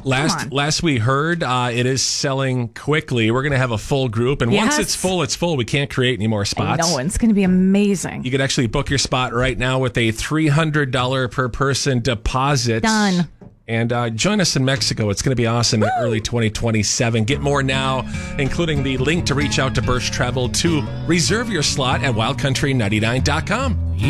Last we heard, it is selling quickly. We're going to have a full group, and once it's full, it's full. We can't create any more spots. No, it's going to be amazing. You could actually book your spot right now with a $300 per person deposit. Done. And join us in Mexico. It's going to be awesome in early 2027. Get more now, including the link to reach out to Birch Travel to reserve your slot at wildcountry99.com.